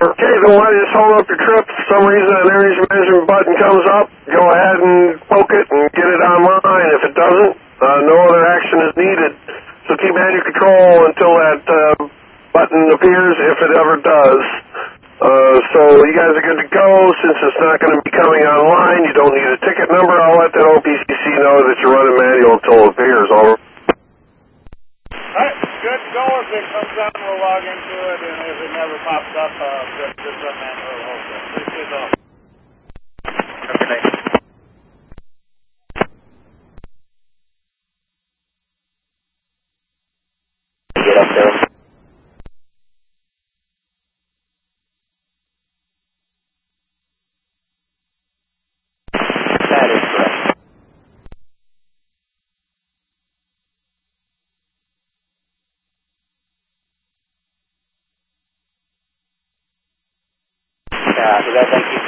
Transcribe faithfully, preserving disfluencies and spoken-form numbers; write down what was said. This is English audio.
Okay, then why don't you just hold up your trip? For some reason an energy management button comes up, go ahead and poke it and get it online. If it doesn't, uh, no other action is needed. So keep manual control until that uh, button appears, if it ever does. Uh, so you guys are good to go. Since it's not going to be coming online, you don't need a ticket number. I'll let that O P C C know that you're running manual until it appears. Over. Alright, good to go. If it comes on, we'll log into it, and if it never pops up, uh, just, just run manual also. Appreciate it all. Okay, thanks. Get up there. That is correct. Yeah, so that, thank you.